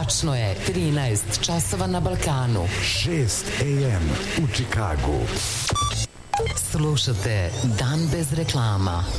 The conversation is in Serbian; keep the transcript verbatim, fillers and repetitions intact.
Tačno je trinaest časova na Balkanu. šest a m u Čikagu. Slušate Dan bez reklama.